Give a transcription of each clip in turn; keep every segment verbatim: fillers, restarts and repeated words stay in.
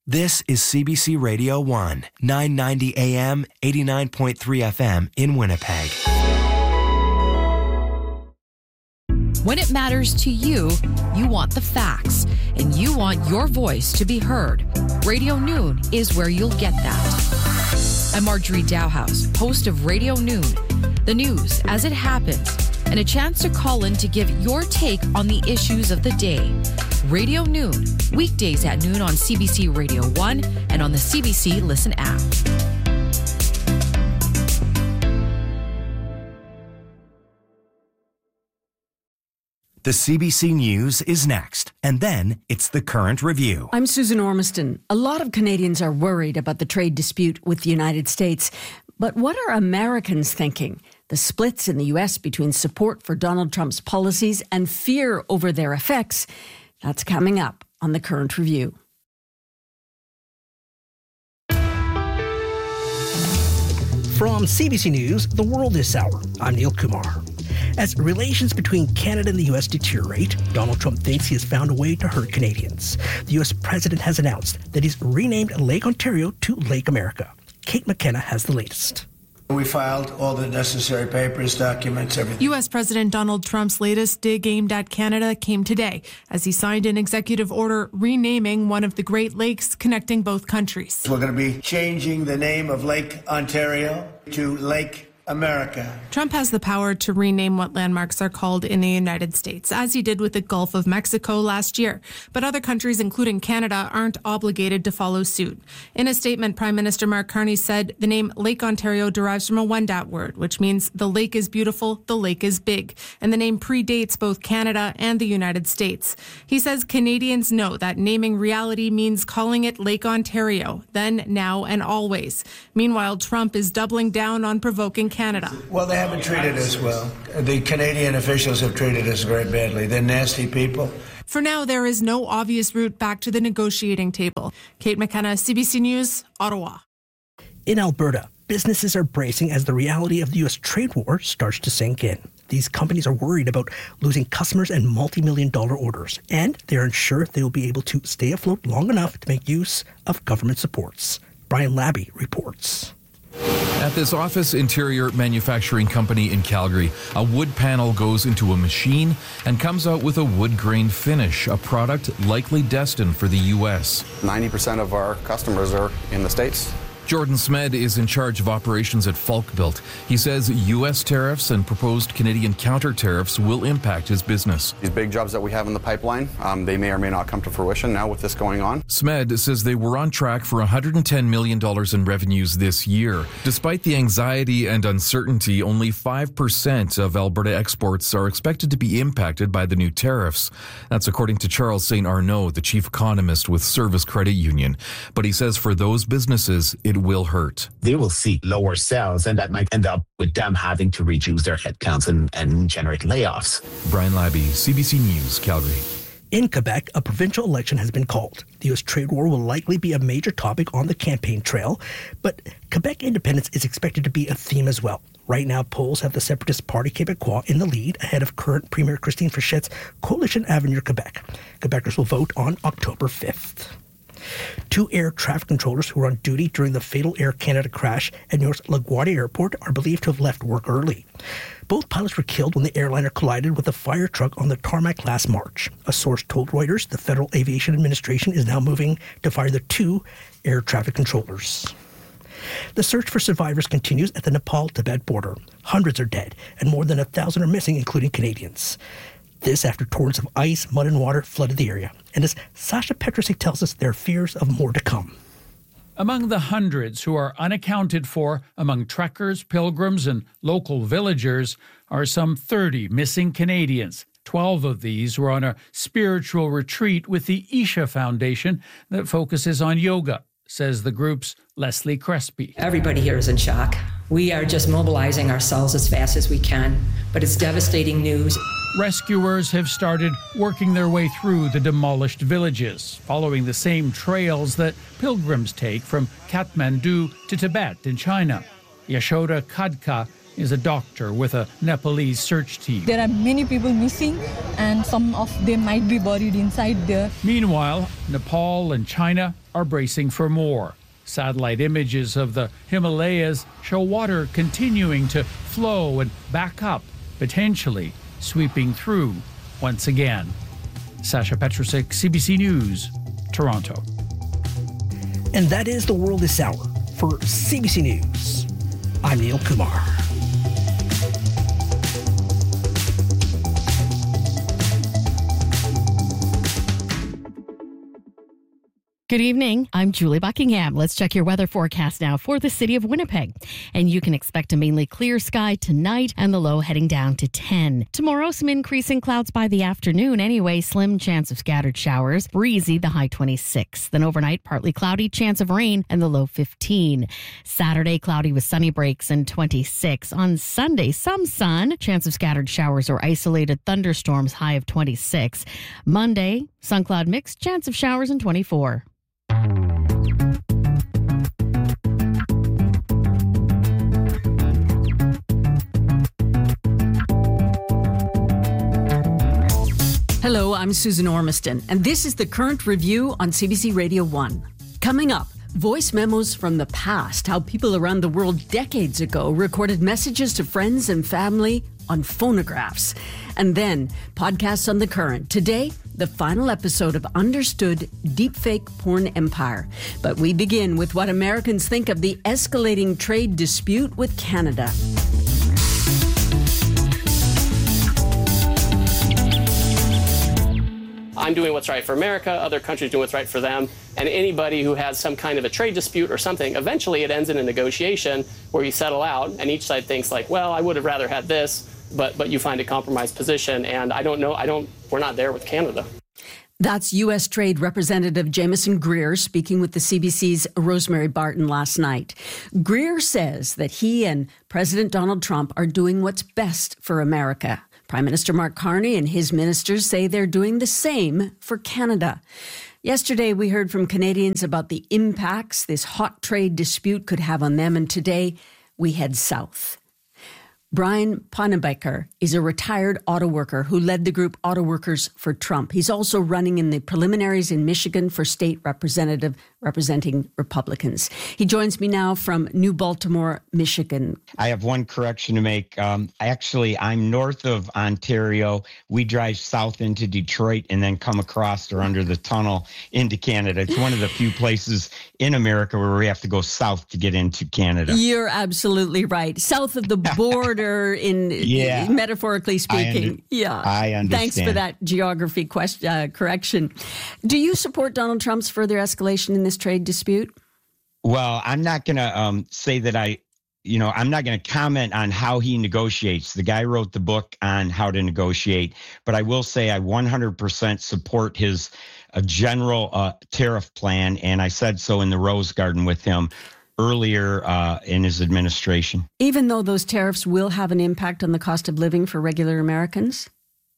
This is C B C Radio one, nine ninety A M, eighty-nine point three F M in Winnipeg. When it matters to you, you want the facts, and you want your voice to be heard. Radio Noon is where you'll get that. I'm Marjorie Dowhouse, host of Radio Noon, the news as it happens, and a chance to call in to give your take on the issues of the day. Radio Noon, weekdays at noon on C B C Radio one and on the C B C Listen app. The C B C News is next, and then it's the Current Review. I'm Susan Ormiston. A lot of Canadians are worried about the trade dispute with the United States. But what are Americans thinking? The splits in the U S between support for Donald Trump's policies and fear over their effects? That's coming up on the Current Review. From C B C News, The World this hour, I'm Neil Kumar. As relations between Canada and the U S deteriorate, Donald Trump thinks he has found a way to hurt Canadians. The U S president has announced that he's renamed Lake Ontario to Lake America. Kate McKenna has the latest. We filed all the necessary papers, documents, everything. U S President Donald Trump's latest dig aimed at Canada came today as he signed an executive order renaming one of the Great Lakes connecting both countries. We're going to be changing the name of Lake Ontario to Lake America. Trump has the power to rename what landmarks are called in the United States, as he did with the Gulf of Mexico last year. But other countries, including Canada, aren't obligated to follow suit. In a statement, Prime Minister Mark Carney said the name Lake Ontario derives from a Wendat word, which means the lake is beautiful, the lake is big. And the name predates both Canada and the United States. He says Canadians know that naming reality means calling it Lake Ontario, then, now, and always. Meanwhile, Trump is doubling down on provoking Canada. Well, they haven't treated us well. The Canadian officials have treated us very badly. They're nasty people. For now, there is no obvious route back to the negotiating table. Kate McKenna, C B C News, Ottawa. In Alberta, businesses are bracing as the reality of the U S trade war starts to sink in. These companies are worried about losing customers and multi-million dollar orders, and they're unsure if they will be able to stay afloat long enough to make use of government supports. Brian Labby reports. At this office interior manufacturing company in Calgary, a wood panel goes into a machine and comes out with a wood-grain finish, a product likely destined for the U S. ninety percent of our customers are in the States. Jordan Smed is in charge of operations at Falkbuilt. He says U S tariffs and proposed Canadian counter tariffs will impact his business. These big jobs that we have in the pipeline, um, they may or may not come to fruition now with this going on. Smed says they were on track for one hundred ten million dollars in revenues this year. Despite the anxiety and uncertainty, only five percent of Alberta exports are expected to be impacted by the new tariffs. That's according to Charles Saint Arnaud, the chief economist with Service Credit Union. But he says for those businesses, it will hurt. They will see lower sales, and that might end up with them having to reduce their headcounts and, and generate layoffs. Brian Labby, C B C News, Calgary. In Quebec, a provincial election has been called. The U S trade war will likely be a major topic on the campaign trail, but Quebec independence is expected to be a theme as well. Right now, polls have the Separatist Party Québécois in the lead ahead of current Premier Christine Frichette's Coalition Avenir Quebec. Quebecers will vote on October fifth. Two air traffic controllers who were on duty during the fatal Air Canada crash at New York's LaGuardia Airport are believed to have left work early. Both pilots were killed when the airliner collided with a fire truck on the tarmac last March. A source told Reuters the Federal Aviation Administration is now moving to fire the two air traffic controllers. The search for survivors continues at the Nepal-Tibet border. Hundreds are dead, and more than a thousand are missing, including Canadians. This after torrents of ice, mud, and water flooded the area. And as Sasha Petrusik tells us, there are fears of more to come. Among the hundreds who are unaccounted for among trekkers, pilgrims, and local villagers are some thirty missing Canadians. Twelve of these were on a spiritual retreat with the Isha Foundation that focuses on yoga, says the group's Leslie Crespi. Everybody here is in shock. We are just mobilizing ourselves as fast as we can, but it's devastating news. Rescuers have started working their way through the demolished villages, following the same trails that pilgrims take from Kathmandu to Tibet in China. Yashoda Khadka is a doctor with a Nepalese search team. There are many people missing, and some of them might be buried inside there. Meanwhile, Nepal and China are bracing for more. Satellite images of the Himalayas show water continuing to flow and back up, potentially sweeping through once again. Sasha Petrusik, C B C News, Toronto. And that is The World This Hour. For C B C News, I'm Neil Kumar. Good evening. I'm Julie Buckingham. Let's check your weather forecast now for the city of Winnipeg. And you can expect a mainly clear sky tonight and the low heading down to ten. Tomorrow, some increasing clouds by the afternoon. Anyway, slim chance of scattered showers. Breezy, the high twenty-six. Then overnight, partly cloudy, chance of rain and the low fifteen. Saturday, cloudy with sunny breaks and twenty-six. On Sunday, some sun. Chance of scattered showers or isolated thunderstorms, high of twenty-six. Monday, sun cloud mix, chance of showers and twenty-four. Hello, I'm Susan Ormiston, and this is the Current Review on C B C Radio one. Coming up, voice memos from the past, how people around the world decades ago recorded messages to friends and family on phonographs. And then, podcasts on the current. Today, the final episode of Understood Deepfake Porn Empire. But we begin with what Americans think of the escalating trade dispute with Canada. I'm doing what's right for America, other countries doing what's right for them, and anybody who has some kind of a trade dispute or something, eventually it ends in a negotiation where you settle out, and each side thinks like, well, I would have rather had this, but but you find a compromised position, and I don't know, I don't, we're not there with Canada. That's U S Trade Representative Jamieson Greer speaking with the C B C's Rosemary Barton last night. Greer says that he and President Donald Trump are doing what's best for America. Prime Minister Mark Carney and his ministers say they're doing the same for Canada. Yesterday, we heard from Canadians about the impacts this hot trade dispute could have on them, and today we head south. Brian Ponnenbecker is a retired auto worker who led the group Auto Workers for Trump. He's also running in the preliminaries in Michigan for state representative representing Republicans. He joins me now from New Baltimore, Michigan. I have one correction to make. Um, actually, I'm north of Ontario. We drive south into Detroit and then come across or under the tunnel into Canada. It's one of the few places in America where we have to go south to get into Canada. You're absolutely right. South of the border, in yeah, metaphorically speaking. I under, yeah, I understand. Thanks for that geography question, uh, correction. Do you support Donald Trump's further escalation in this trade dispute? Well, I'm not going to um, say that I, you know, I'm not going to comment on how he negotiates. The guy wrote the book on how to negotiate, but I will say I one hundred percent support his uh, general uh, tariff plan, and I said so in the Rose Garden with him earlier uh, in his administration. Even though those tariffs will have an impact on the cost of living for regular Americans?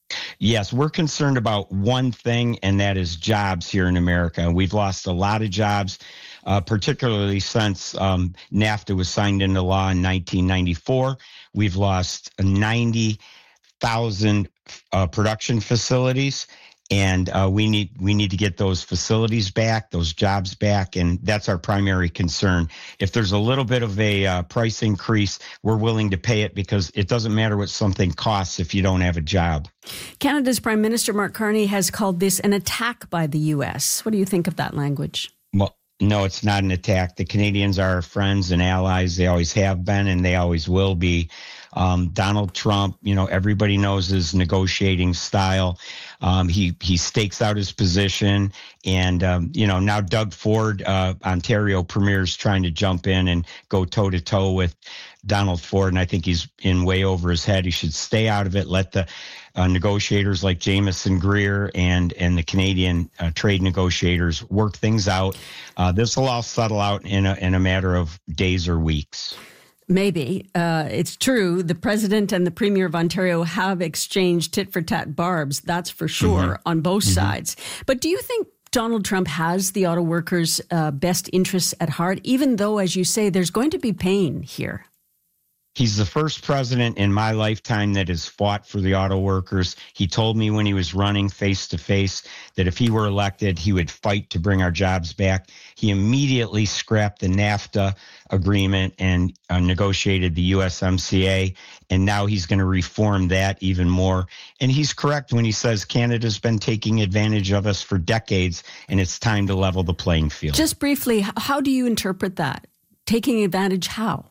Yes, we're concerned about one thing, and that is jobs here in America. We've lost a lot of jobs, uh, particularly since um, NAFTA was signed into law in nineteen ninety-four. We've lost ninety thousand uh, production facilities. And uh, we need we need to get those facilities back, those jobs back, and that's our primary concern. If there's a little bit of a uh, price increase, we're willing to pay it because it doesn't matter what something costs if you don't have a job. Canada's Prime Minister Mark Carney has called this an attack by the U S. What do you think of that language? Well, no, it's not an attack. The Canadians are our friends and allies. They always have been, and they always will be. Um, Donald Trump, you know, everybody knows his negotiating style. Um, he he stakes out his position, and um, you know, now Doug Ford, uh, Ontario Premier's trying to jump in and go toe to toe with Donald Ford, and I think he's in way over his head. He should stay out of it. Let the uh, negotiators like Jamieson Greer and and the Canadian uh, trade negotiators work things out. Uh, this will all settle out in a in a matter of days or weeks. Maybe. Uh, it's true. The president and the premier of Ontario have exchanged tit-for-tat barbs, that's for sure, mm-hmm. on both mm-hmm. sides. But do you think Donald Trump has the auto workers' uh, best interests at heart, even though, as you say, there's going to be pain here? He's the first president in my lifetime that has fought for the auto workers. He told me when he was running face to face that if he were elected, he would fight to bring our jobs back. He immediately scrapped the NAFTA agreement and uh, negotiated the U S M C A. And now he's going to reform that even more. And he's correct when he says Canada's been taking advantage of us for decades, and it's time to level the playing field. Just briefly, how do you interpret that? Taking advantage how?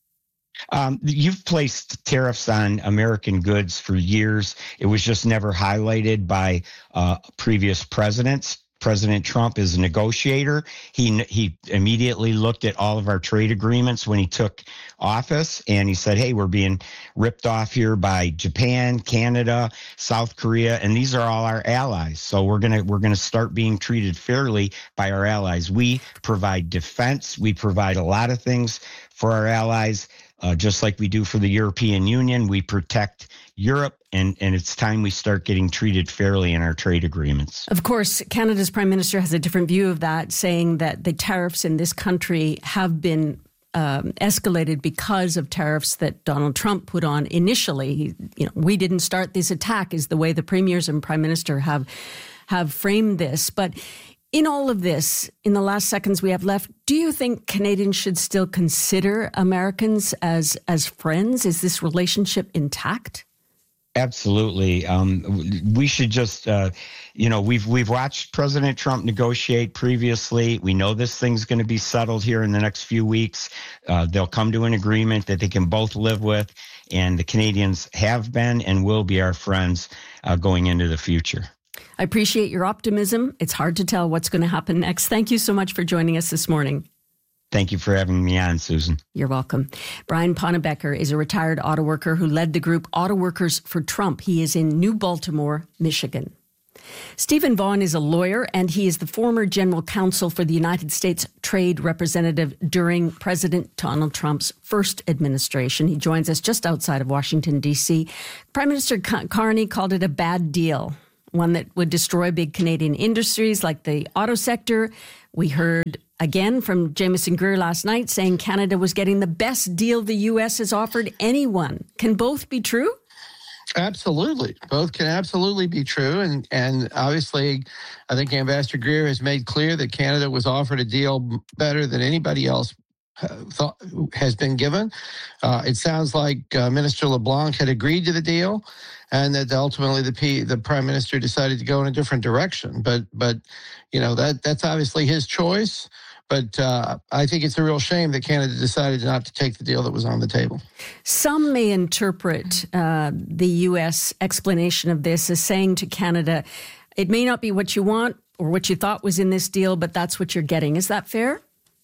Um, you've placed tariffs on American goods for years. It was just never highlighted by uh, previous presidents. President Trump is a negotiator. He he immediately looked at all of our trade agreements when he took office, and he said, hey, we're being ripped off here by Japan, Canada, South Korea, and these are all our allies. So we're gonna we're gonna start being treated fairly by our allies. We provide defense. We provide a lot of things for our allies. Uh, just like we do for the European Union, we protect Europe, and, and it's time we start getting treated fairly in our trade agreements. Of course, Canada's Prime Minister has a different view of that, saying that the tariffs in this country have been um, escalated because of tariffs that Donald Trump put on initially. You know, we didn't start this attack, is the way the premiers and Prime Minister have have framed this. But in all of this, in the last seconds we have left, do you think Canadians should still consider Americans as as friends? Is this relationship intact? Absolutely. Um, we should just, uh, you know, we've we've watched President Trump negotiate previously. We know this thing's going to be settled here in the next few weeks. Uh, they'll come to an agreement that they can both live with, and the Canadians have been and will be our friends uh, going into the future. I appreciate your optimism. It's hard to tell what's going to happen next. Thank you so much for joining us this morning. Thank you for having me on, Susan. You're welcome. Brian Ponnebecker is a retired auto worker who led the group Auto Workers for Trump. He is in New Baltimore, Michigan. Stephen Vaughn is a lawyer, and he is the former general counsel for the United States Trade Representative during President Donald Trump's first administration. He joins us just outside of Washington, D C. Prime Minister Carney called it a bad deal, one that would destroy big Canadian industries like the auto sector. We heard again from Jameson Greer last night saying Canada was getting the best deal the U S has offered anyone. Can both be true? Absolutely. Both can absolutely be true. And and obviously, I think Ambassador Greer has made clear that Canada was offered a deal better than anybody else thought has been given. Uh, it sounds like uh, Minister LeBlanc had agreed to the deal, and that ultimately the P, the Prime Minister decided to go in a different direction. But but you know that that's obviously his choice. But uh, I think it's a real shame that Canada decided not to take the deal that was on the table. Some may interpret uh, the U S explanation of this as saying to Canada, it may not be what you want or what you thought was in this deal, but that's what you're getting. Is that fair?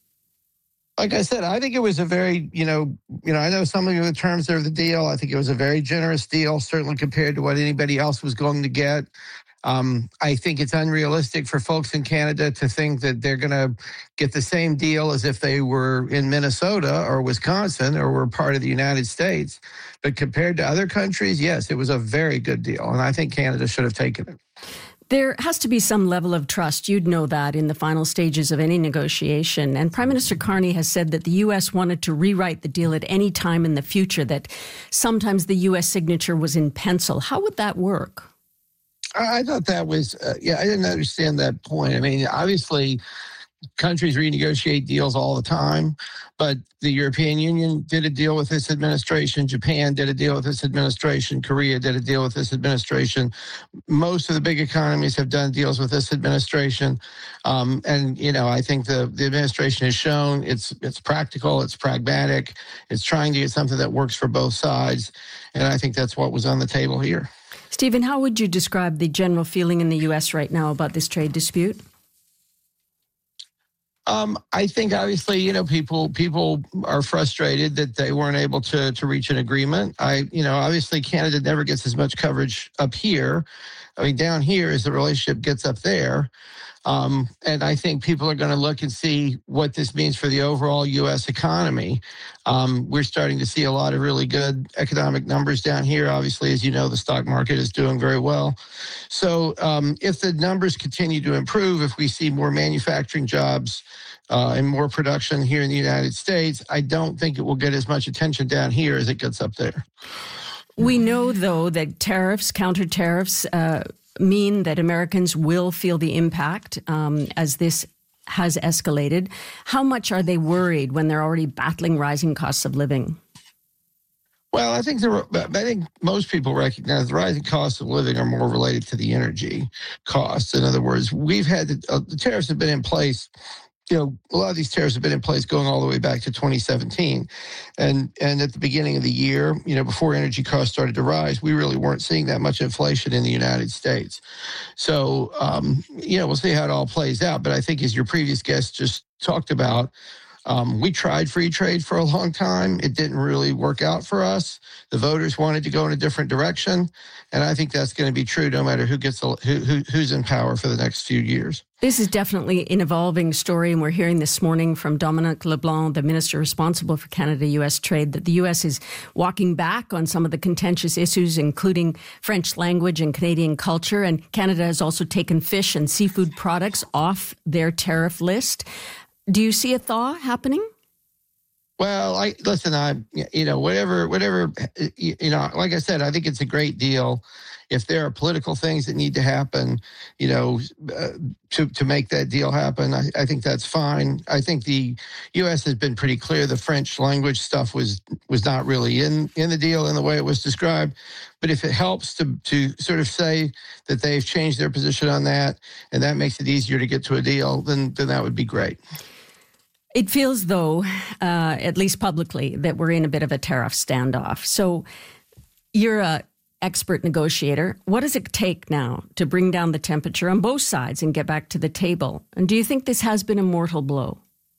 Like I said, I think it was a very, you know, you know, I know some of the terms of the deal. I think it was a very generous deal, certainly compared to what anybody else was going to get. Um, I think it's unrealistic for folks in Canada to think that they're going to get the same deal as if they were in Minnesota or Wisconsin or were part of the United States. But compared to other countries, yes, it was a very good deal. And I think Canada should have taken it. There has to be some level of trust. You'd know that in the final stages of any negotiation. And Prime Minister Carney has said that the U S wanted to rewrite the deal at any time in the future, that sometimes the U S signature was in pencil. How would that work? I thought that was, uh, yeah, I didn't understand that point. I mean, obviously, countries renegotiate deals all the time, but the European Union did a deal with this administration. Japan did a deal with this administration. Korea did a deal with this administration. Most of the big economies have done deals with this administration. Um, and, you know, I think the, the administration has shown it's it's practical, it's pragmatic, it's trying to get something that works for both sides. And I think that's what was on the table here. Stephen, how would you describe the general feeling in the U S right now about this trade dispute? Um, I think obviously, you know, people people are frustrated that they weren't able to to reach an agreement. I, you know, obviously Canada never gets as much coverage up here. I mean, down here as the relationship gets up there. Um, and I think people are going to look and see what this means for the overall U S economy. Um, we're starting to see a lot of really good economic numbers down here. Obviously, as you know, the stock market is doing very well. So um, if the numbers continue to improve, if we see more manufacturing jobs uh, and more production here in the United States, I don't think it will get as much attention down here as it gets up there. We know, though, that tariffs, counter tariffs, uh, mean that Americans will feel the impact um, as this has escalated. How much are they worried when they're already battling rising costs of living? Well, I think the, I think most people recognize the rising costs of living are more related to the energy costs. In other words, we've had the, uh, the tariffs have been in place. You know, a lot of these tariffs have been in place going all the way back to twenty seventeen. And and at the beginning of the year, you know, before energy costs started to rise, we really weren't seeing that much inflation in the United States. So, um, you know, we'll see how it all plays out. But I think as your previous guest just talked about, Um, we tried free trade for a long time. It didn't really work out for us. The voters wanted to go in a different direction. And I think that's going to be true no matter who gets who, who, who's in power for the next few years. This is definitely an evolving story, and we're hearing this morning from Dominic LeBlanc, the minister responsible for Canada-U S trade, that the U S is walking back on some of the contentious issues, including French language and Canadian culture. And Canada has also taken fish and seafood products off their tariff list. Do you see a thaw happening? Well, I listen, I, you know, whatever, whatever, you know, like I said, I think it's a great deal. If there are political things that need to happen, you know, uh, to, to make that deal happen, I, I think that's fine. I think the U S has been pretty clear. The French language stuff was was not really in, in the deal in the way it was described. But if it helps to, to sort of say that they've changed their position on that and that makes it easier to get to a deal, then then that would be great. It feels, though, uh, at least publicly, that we're in a bit of a tariff standoff. So you're a expert negotiator. What does it take now to bring down the temperature on both sides and get back to the table? And do you think this has been a mortal blow?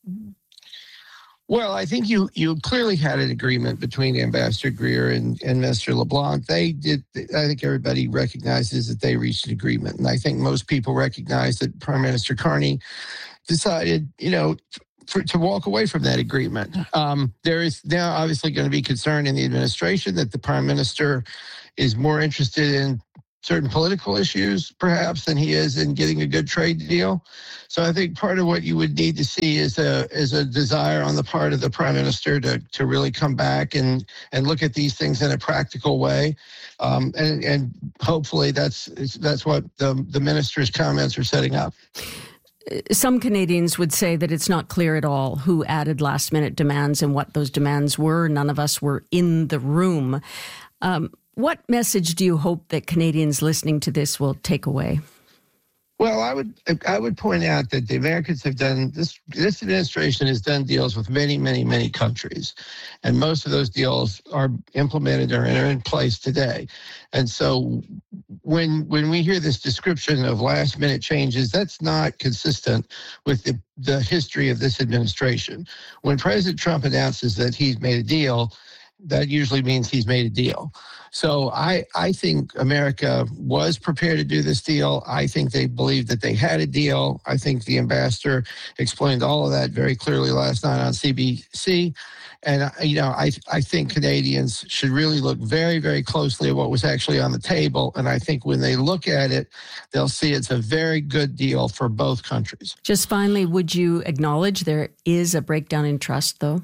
Well, I think you you clearly had an agreement between Ambassador Greer and, and Mister LeBlanc. They did. I think everybody recognizes that they reached an agreement. And I think most people recognize that Prime Minister Carney decided, you know, For, to walk away from that agreement. Um, there is now obviously going to be concern in the administration that the prime minister is more interested in certain political issues, perhaps, than he is in getting a good trade deal. So I think part of what you would need to see is a is a desire on the part of the prime minister to to really come back and and look at these things in a practical way. Um, and and hopefully that's that's what the the minister's comments are setting up. Some Canadians would say that it's not clear at all who added last-minute demands and what those demands were. None of us were in the room. Um, what message do you hope that Canadians listening to this will take away? Well, I would I would point out that the Americans have done this. This administration has done deals with many, many, many countries, and most of those deals are implemented or are in place today. And so, when when we hear this description of last minute changes, that's not consistent with the the history of this administration. When President Trump announces that he's made a deal, that usually means he's made a deal. So I, I think America was prepared to do this deal. I think they believed that they had a deal. I think the ambassador explained all of that very clearly last night on C B C. And, you know, I, I think Canadians should really look very, very closely at what was actually on the table. And I think when they look at it, they'll see it's a very good deal for both countries. Just finally, would you acknowledge there is a breakdown in trust, though?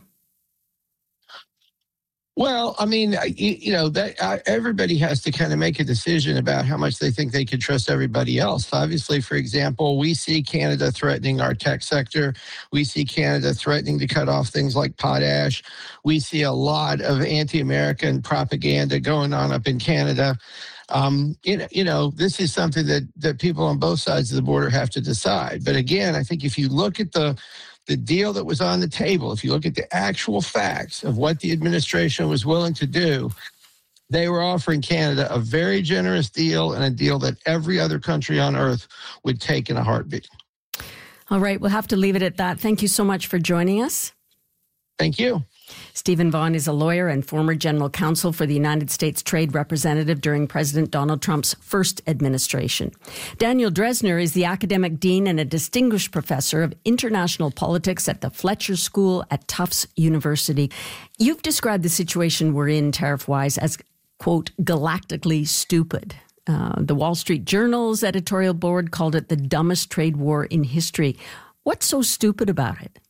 Well, I mean, you, you know, that uh, everybody has to kind of make a decision about how much they think they can trust everybody else. Obviously, for example, we see Canada threatening our tech sector. We see Canada threatening to cut off things like potash. We see a lot of anti-American propaganda going on up in Canada. Um, you know, you know, this is something that, that people on both sides of the border have to decide. But again, I think if you look at the the deal that was on the table, if you look at the actual facts of what the administration was willing to do, they were offering Canada a very generous deal and a deal that every other country on earth would take in a heartbeat. All right, we'll have to leave it at that. Thank you so much for joining us. Thank you. Stephen Vaughn is a lawyer and former general counsel for the United States Trade Representative during President Donald Trump's first administration. Daniel Dresner is the academic dean and a distinguished professor of international politics at the Fletcher School at Tufts University. You've described the situation we're in tariff-wise as, quote, galactically stupid. Uh, the Wall Street Journal's editorial board called it the dumbest trade war in history. What's so stupid about it?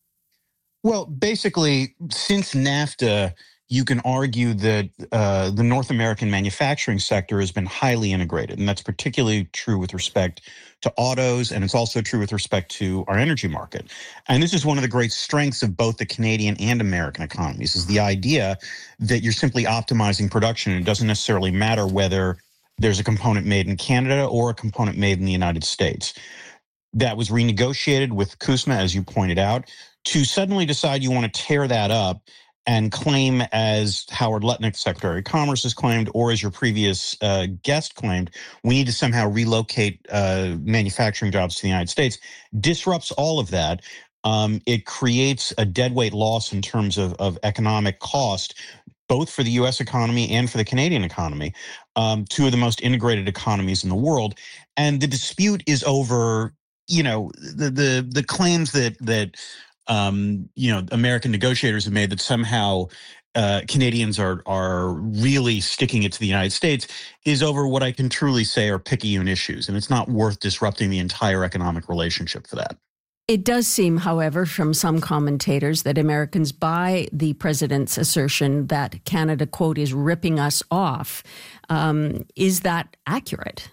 Well, basically, since NAFTA, you can argue that uh, the North American manufacturing sector has been highly integrated, and that's particularly true with respect to autos, and it's also true with respect to our energy market. And this is one of the great strengths of both the Canadian and American economies, is the idea that you're simply optimizing production. It doesn't necessarily matter whether there's a component made in Canada or a component made in the United States. That was renegotiated with CUSMA, as you pointed out. To suddenly decide you want to tear that up and claim, as Howard Lutnick, Secretary of Commerce, has claimed, or as your previous uh, guest claimed, we need to somehow relocate uh, manufacturing jobs to the United States, disrupts all of that. Um, it creates a deadweight loss in terms of, of economic cost, both for the U S economy and for the Canadian economy, um, two of the most integrated economies in the world. And the dispute is over, you know, the the the claims that that Um, you know, American negotiators have made that somehow uh, Canadians are are really sticking it to the United States is over what I can truly say are picayune issues, and it's not worth disrupting the entire economic relationship for that. It does seem, however, from some commentators that Americans buy the president's assertion that Canada, quote, is ripping us off. Um, is that accurate?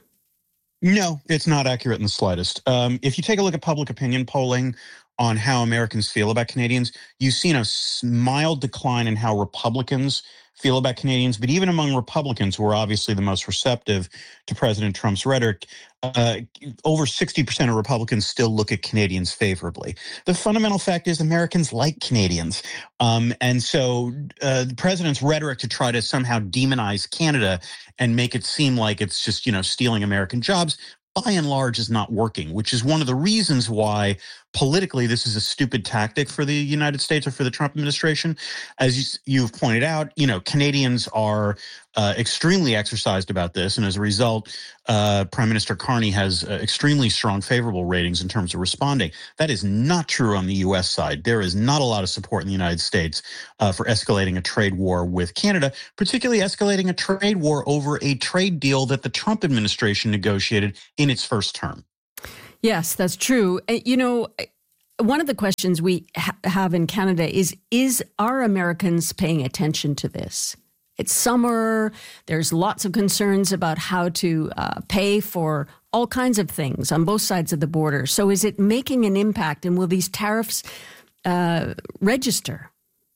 No, it's not accurate in the slightest. Um, if you take a look at public opinion polling on how Americans feel about Canadians, you've seen a mild decline in how Republicans feel about Canadians. But even among Republicans, who are obviously the most receptive to President Trump's rhetoric, uh, over sixty percent of Republicans still look at Canadians favorably. The fundamental fact is Americans like Canadians. Um, and so uh, the president's rhetoric to try to somehow demonize Canada and make it seem like it's just, you know, stealing American jobs, by and large, is not working, which is one of the reasons why politically this is a stupid tactic for the United States or for the Trump administration. As you, you've pointed out, you know, Canadians are uh, extremely exercised about this. And as a result, uh, Prime Minister Carney has uh, extremely strong favorable ratings in terms of responding. That is not true on the U S side. There is not a lot of support in the United States uh, for escalating a trade war with Canada, particularly escalating a trade war over a trade deal that the Trump administration negotiated in its first term. Yes, that's true. You know, one of the questions we ha- have in Canada is, is are Americans paying attention to this? It's summer. There's lots of concerns about how to uh, pay for all kinds of things on both sides of the border. So is it making an impact, and will these tariffs uh, register?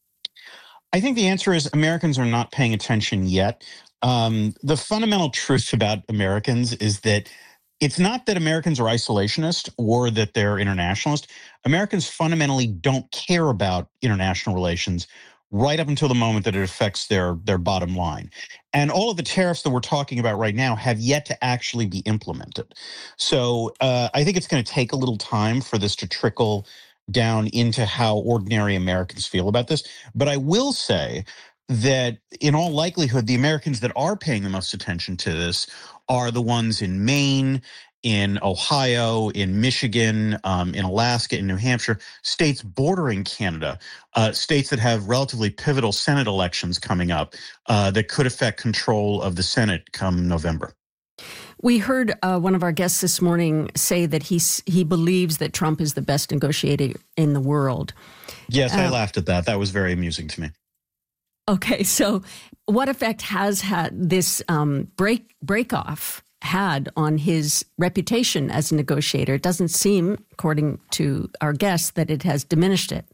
I think the answer is Americans are not paying attention yet. Um, the fundamental truth about Americans is that it's not that Americans are isolationist or that they're internationalist. Americans fundamentally don't care about international relations right up until the moment that it affects their, their bottom line. And all of the tariffs that we're talking about right now have yet to actually be implemented. So uh, I think it's going to take a little time for this to trickle down into how ordinary Americans feel about this. But I will say that in all likelihood, the Americans that are paying the most attention to this are the ones in Maine, in Ohio, in Michigan, um, in Alaska, in New Hampshire, states bordering Canada, uh, states that have relatively pivotal Senate elections coming up uh, that could affect control of the Senate come November. We heard uh, one of our guests this morning say that he's, he believes that Trump is the best negotiator in the world. Yes, I uh, laughed at that. That was very amusing to me. Okay, so what effect has had this um, break break off had on his reputation as a negotiator? It doesn't seem, according to our guests, that it has diminished it.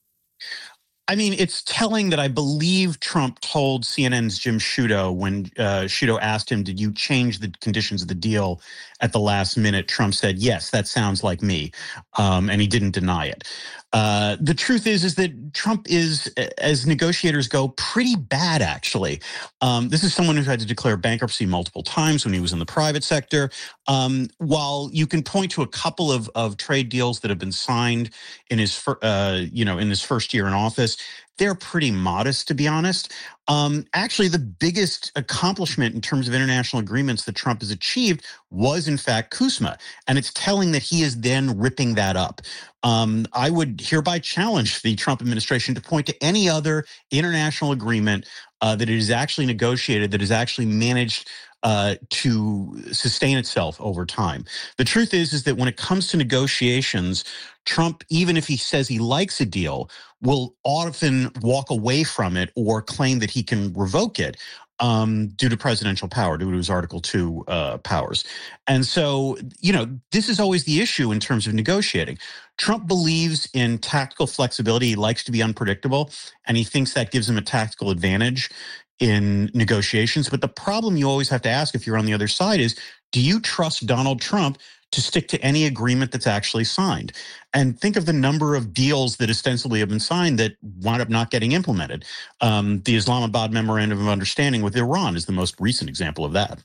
I mean, it's telling that I believe Trump told C N N's Jim Sciutto when uh, Sciutto asked him, did you change the conditions of the deal at the last minute? Trump said, yes, that sounds like me. Um, and he didn't deny it. Uh, the truth is, is that Trump is, as negotiators go, pretty bad, actually. Um, this is someone who had to declare bankruptcy multiple times when he was in the private sector. Um, while you can point to a couple of, of trade deals that have been signed in his, fir- uh, you know, in his first year in office, they're pretty modest, to be honest. Um, actually, the biggest accomplishment in terms of international agreements that Trump has achieved was, in fact, CUSMA. And it's telling that he is then ripping that up. Um, I would hereby challenge the Trump administration to point to any other international agreement uh, that it has actually negotiated, that has actually managed uh, to sustain itself over time. The truth is, is that when it comes to negotiations, Trump, even if he says he likes a deal, will often walk away from it or claim that he can revoke it um, due to presidential power, due to his Article two uh, powers. And so, you know, this is always the issue in terms of negotiating. Trump believes in tactical flexibility. He likes to be unpredictable, and he thinks that gives him a tactical advantage in negotiations. But the problem you always have to ask if you're on the other side is, do you trust Donald Trump to stick to any agreement that's actually signed? And think of the number of deals that ostensibly have been signed that wound up not getting implemented. Um, the Islamabad Memorandum of Understanding with Iran is the most recent example of that.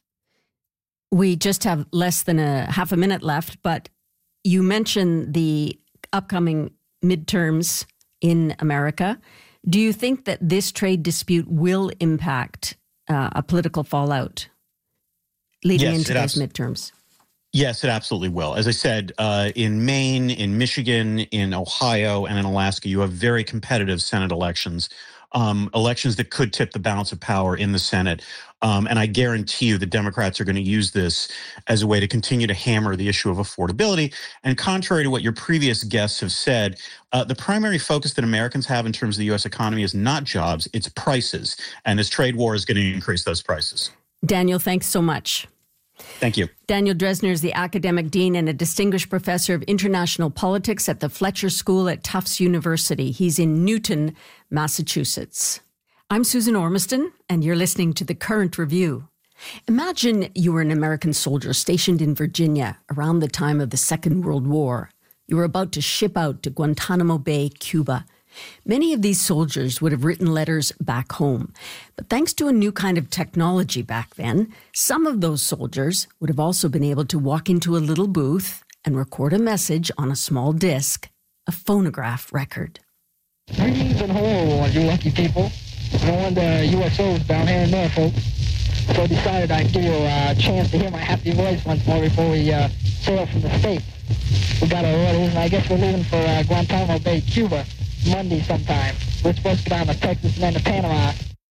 We just have less than a half a minute left, but you mentioned the upcoming midterms in America. Do you think that this trade dispute will impact uh, a political fallout leading Yes, into it those abs- midterms? Yes, it absolutely will. As I said, uh, in Maine, in Michigan, in Ohio, and in Alaska, you have very competitive Senate elections, um, elections that could tip the balance of power in the Senate. Um, and I guarantee you the Democrats are going to use this as a way to continue to hammer the issue of affordability. And contrary to what your previous guests have said, uh, the primary focus that Americans have in terms of the U S economy is not jobs, it's prices. And this trade war is going to increase those prices. Daniel, thanks so much. Thank you. Daniel Dresner is the academic dean and a distinguished professor of international politics at the Fletcher School at Tufts University. He's in Newton, Massachusetts. I'm Susan Ormiston, and you're listening to The Current Review. Imagine you were an American soldier stationed in Virginia around the time of the Second World War. You were about to ship out to Guantanamo Bay, Cuba. Many of these soldiers would have written letters back home. But thanks to a new kind of technology back then, some of those soldiers would have also been able to walk into a little booth and record a message on a small disc, a phonograph record. Greetings and hello, all you lucky people. I'm one of the U S Os down here in Norfolk, so I decided I'd give you a chance to hear my happy voice once more before we uh, sail from the States. We got our orders, and I guess we're leaving for uh, Guantanamo Bay, Cuba, Monday sometime. We're supposed to go down to Texas and then to Panama.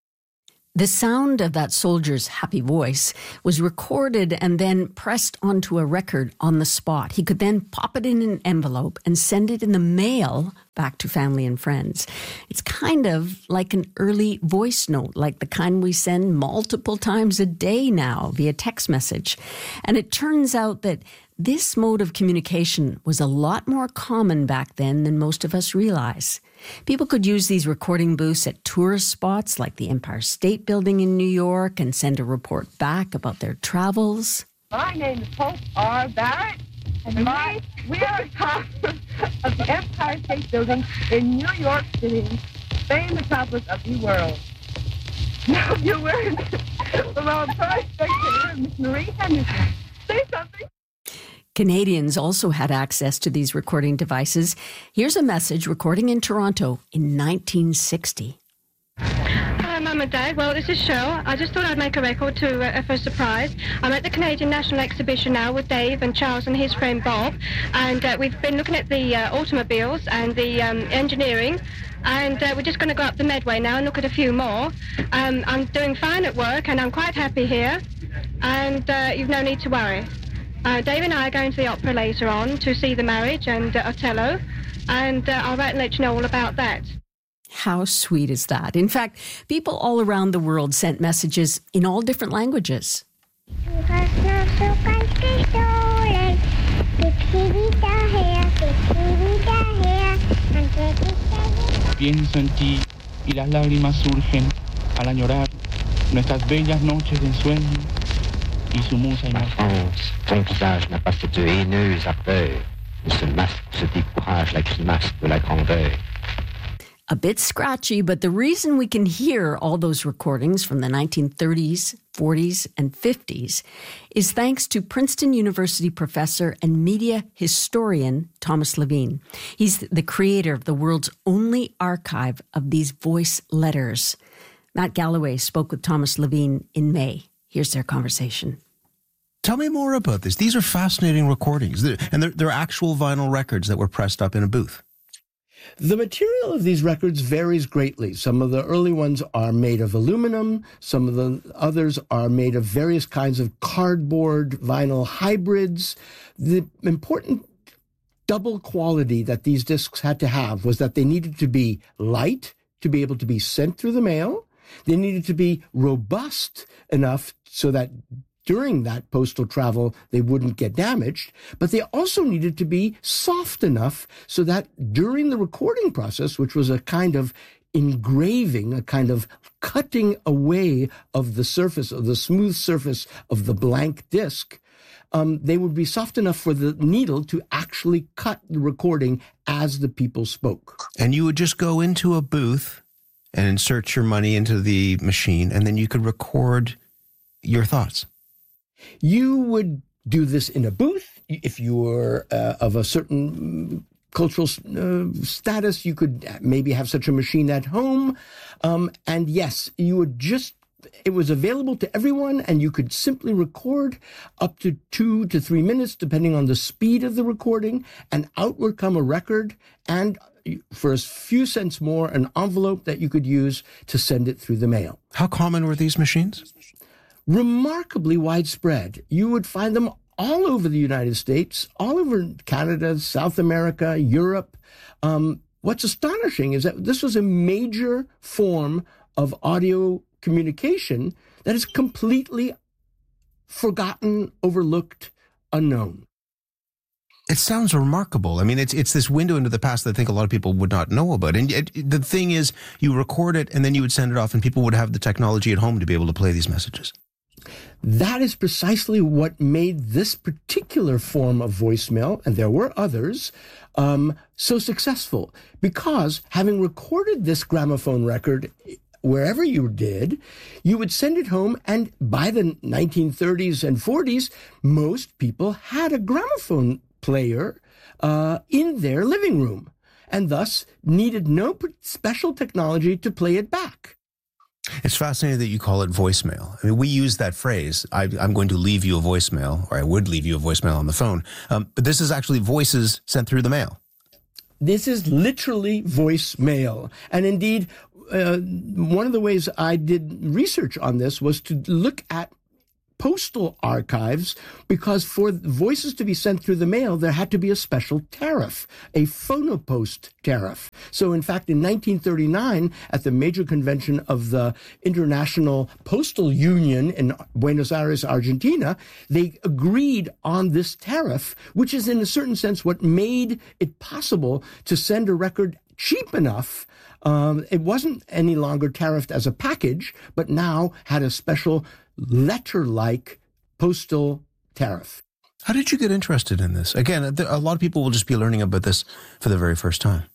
The sound of that soldier's happy voice was recorded and then pressed onto a record on the spot. He could then pop it in an envelope and send it in the mail back to family and friends. It's kind of like an early voice note, like the kind we send multiple times a day now via text message. And it turns out that this mode of communication was a lot more common back then than most of us realize. People could use these recording booths at tourist spots like the Empire State Building in New York and send a report back about their travels. My name is Hope R. Barrett, and my, we are at top of the Empire State Building in New York City, famed metropolis of the world. Now, viewers, from our first spectator, Miss Marie Henderson, say something. Canadians also had access to these recording devices. Here's a message recording in Toronto in nineteen sixty. Hello, Mum and Dad. Well, this is Cheryl. I just thought I'd make a record to uh, for a surprise. I'm at the Canadian National Exhibition now with Dave and Charles and his friend Bob, and uh, we've been looking at the uh, automobiles and the um, engineering, and uh, we're just going to go up the Medway now and look at a few more. Um, I'm doing fine at work, and I'm quite happy here, and uh, you've no need to worry. Uh, Dave and I are going to the opera later on to see The Marriage and uh, Othello, and uh, I'll write and let you know all about that. How sweet is that? In fact, people all around the world sent messages in all different languages. Pienso en ti y las lágrimas surgen al añorar nuestras bellas noches de ensueño. Ma France, ton visage n'a pas cette haineuse ardeur, où ce masque se décourage la grimace de la grandeur. A bit scratchy, but the reason we can hear all those recordings from the nineteen thirties, forties, and fifties is thanks to Princeton University professor and media historian Thomas Levine. He's the creator of the world's only archive of these voice letters. Matt Galloway spoke with Thomas Levine in May. Here's their conversation. Tell me more about this. These are fascinating recordings, and they're, they're actual vinyl records that were pressed up in a booth. The material of these records varies greatly. Some of the early ones are made of aluminum. Some of the others are made of various kinds of cardboard vinyl hybrids. The important double quality that these discs had to have was that they needed to be light to be able to be sent through the mail. They needed to be robust enough so that during that postal travel, they wouldn't get damaged, but they also needed to be soft enough so that during the recording process, which was a kind of engraving, a kind of cutting away of the surface, of the smooth surface of the blank disc, um, they would be soft enough for the needle to actually cut the recording as the people spoke. And you would just go into a booth and insert your money into the machine, and then you could record your thoughts. You would do this in a booth. If you were uh, of a certain cultural uh, status, you could maybe have such a machine at home. Um, and yes, you would just, it was available to everyone, and you could simply record up to two to three minutes, depending on the speed of the recording, and out would come a record, and for a few cents more, an envelope that you could use to send it through the mail. How common were these machines? Remarkably widespread. You would find them all over the United States, all over Canada, South America, Europe. Um, what's astonishing is that this was a major form of audio communication that is completely forgotten, overlooked, unknown. It sounds remarkable. I mean, it's it's this window into the past that I think a lot of people would not know about. And it, the thing is, you record it and then you would send it off, and people would have the technology at home to be able to play these messages. That is precisely what made this particular form of voicemail, and there were others, um, so successful. Because having recorded this gramophone record wherever you did, you would send it home, and by the nineteen thirties and forties, most people had a gramophone player uh, in their living room, and thus needed no special technology to play it back. It's fascinating that you call it voicemail. I mean, we use that phrase, I, I'm going to leave you a voicemail, or I would leave you a voicemail on the phone. Um, but this is actually voices sent through the mail. This is literally voicemail. And indeed, uh, one of the ways I did research on this was to look at postal archives, because for voices to be sent through the mail, there had to be a special tariff, a phonopost tariff. So in fact, in nineteen thirty-nine, at the major convention of the International Postal Union in Buenos Aires, Argentina, they agreed on this tariff, which is in a certain sense what made it possible to send a record cheap enough. Um, it wasn't any longer tariffed as a package, but now had a special letter-like postal tariff. How did you get interested in this? Again, a lot of people will just be learning about this for the very first time.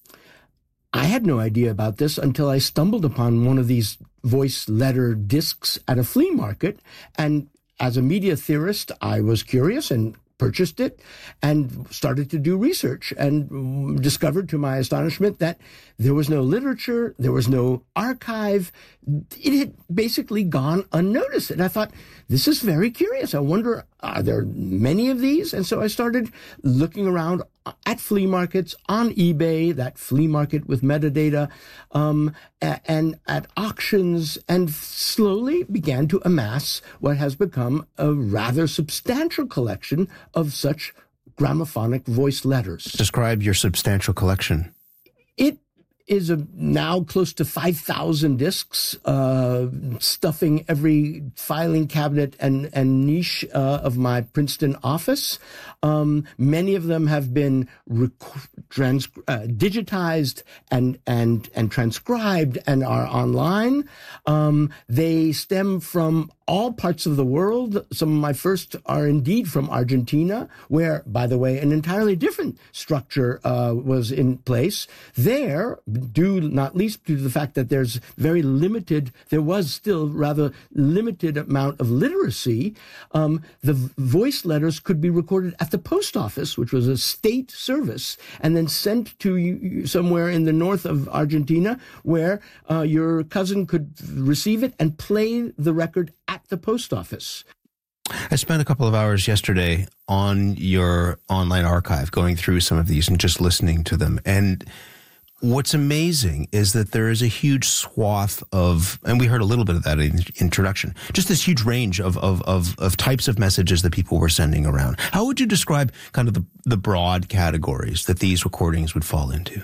I had no idea about this until I stumbled upon one of these voice letter discs at a flea market. And as a media theorist, I was curious and purchased it and started to do research, and discovered to my astonishment that there was no literature, there was no archive. It had basically gone unnoticed. And I thought, this is very curious. I wonder, are there many of these? And so I started looking around at flea markets, on eBay, that flea market with metadata, um, and at auctions, and slowly began to amass what has become a rather substantial collection of such gramophonic voice letters. Describe your substantial collection. It is a, now close to five thousand discs, uh, stuffing every filing cabinet and, and niche uh, of my Princeton office. Um, many of them have been rec- trans- uh, digitized and, and, and transcribed and are online. Um, they stem from all parts of the world. Some of my first are indeed from Argentina, where, by the way, an entirely different structure uh, was in place. There, due not least to the fact that there's very limited, there was still rather limited amount of literacy, um, the voice letters could be recorded at the post office, which was a state service, and then sent to you somewhere in the north of Argentina where uh, your cousin could receive it and play the record at the post office. I spent a couple of hours yesterday on your online archive going through some of these and just listening to them. And what's amazing is that there is a huge swath of, and we heard a little bit of that in the introduction, just this huge range of, of, of, of types of messages that people were sending around. How would you describe kind of the, the broad categories that these recordings would fall into?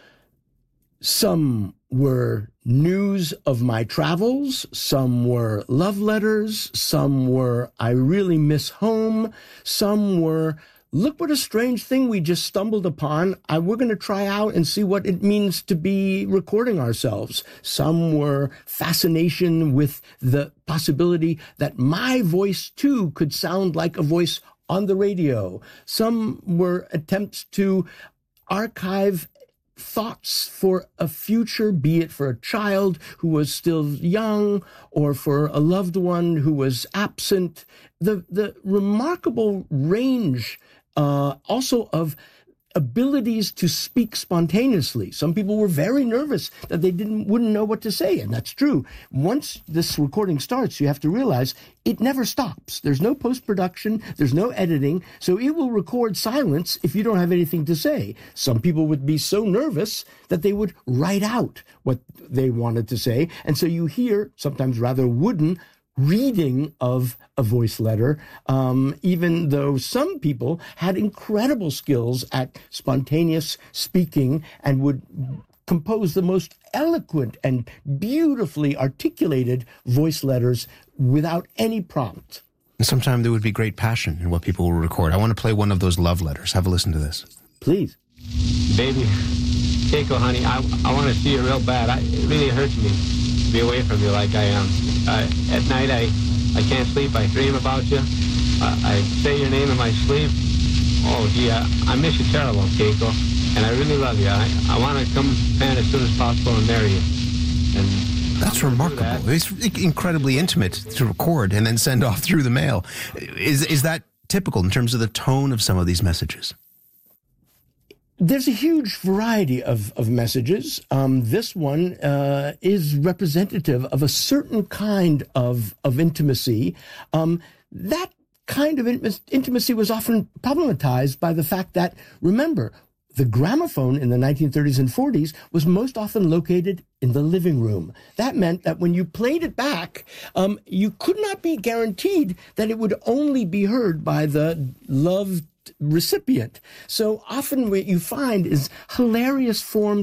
Some were news of my travels, some were love letters, some were I really miss home, some were look what a strange thing we just stumbled upon. I, we're going to try out and see what it means to be recording ourselves. Some were fascination with the possibility that my voice too could sound like a voice on the radio. Some were attempts to archive thoughts for a future, be it for a child who was still young or for a loved one who was absent. The the remarkable range uh, also of abilities to speak spontaneously. Some people were very nervous that they didn't wouldn't know what to say, and that's true. Once this recording starts, you have to realize it never stops. There's no post-production, there's no editing, so it will record silence if you don't have anything to say. Some people would be so nervous that they would write out what they wanted to say, and so you hear, sometimes rather wooden, reading of a voice letter, um, even though some people had incredible skills at spontaneous speaking and would compose the most eloquent and beautifully articulated voice letters without any prompt. And sometimes there would be great passion in what people will record. I want to play one of those love letters. Have a listen to this. Please. Baby, Keiko, honey, I, I want to see you real bad. I, it really hurts me to be away from you like I am. Uh, at night, I, I can't sleep. I dream about you. Uh, I say your name in my sleep. Oh, gee, I, I miss you terrible, Keiko. And I really love you. I, I want to come to Japan as soon as possible and marry you. And that's remarkable. That. It's incredibly intimate to record and then send off through the mail. Is is that typical in terms of the tone of some of these messages? There's a huge variety of, of messages. Um, this one uh, is representative of a certain kind of, of intimacy. Um, that kind of intimacy was often problematized by the fact that, remember, the gramophone in the nineteen thirties and forties was most often located in the living room. That meant that when you played it back, um, you could not be guaranteed that it would only be heard by the loved recipient. So often what you find is hilarious forms